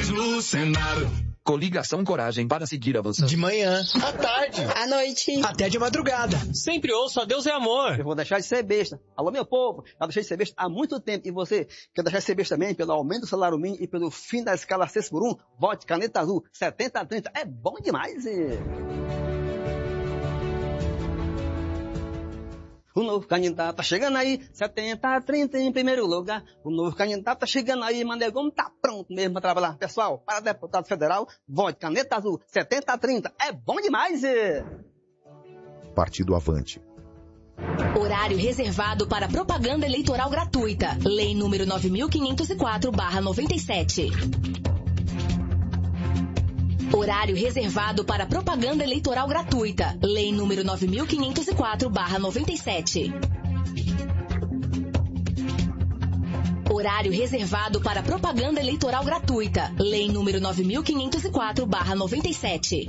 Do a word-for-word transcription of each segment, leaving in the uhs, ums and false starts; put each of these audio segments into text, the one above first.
faz Lucenar. Coligação Coragem para seguir avançando. De manhã, à tarde, à noite, até de madrugada. Sempre ouço a Deus é amor. Eu vou deixar de ser besta. Alô, meu povo, já deixei de ser besta há muito tempo. E você quer deixar de ser besta também pelo aumento do salário mínimo e pelo fim da escala seis por um? Vote Caneta Azul setenta a trinta. É bom demais. E... O novo candidato tá chegando aí, setenta a trinta em primeiro lugar. O novo candidato tá chegando aí, Mané Gomes tá pronto mesmo pra trabalhar. Pessoal, para deputado federal, vote Caneta Azul, setenta a trinta. É bom demais! E... Partido Avante. Horário reservado para propaganda eleitoral gratuita. Lei número nove mil quinhentos e quatro barra noventa e sete. Horário reservado para propaganda eleitoral gratuita. Lei número nove mil quinhentos e quatro barra noventa e sete. Horário reservado para propaganda eleitoral gratuita. Lei número nove mil quinhentos e quatro barra noventa e sete.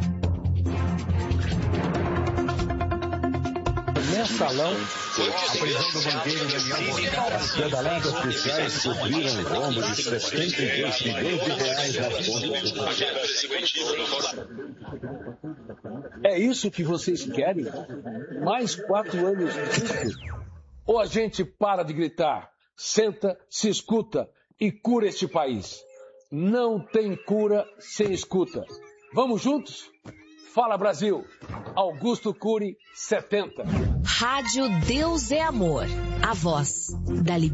Mensalão, a prisão do banqueiro Daniel Pedaladas oficiais cobriram um rombo de sessenta e dois milhões de reais nas contas do... É isso que vocês querem? Mais quatro anos disso? Ou a gente para de gritar, senta, se escuta e cura este país? Não tem cura sem escuta. Vamos juntos? Fala Brasil, Augusto Cury, setenta. Rádio Deus é Amor, a voz da liberdade.